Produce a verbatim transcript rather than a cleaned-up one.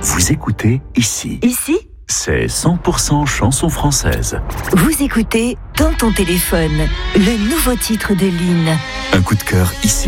Vous écoutez ici. Ici, c'est cent pour cent chanson française. Vous écoutez Dans ton téléphone, le nouveau titre de Lynn. Un coup de cœur ici.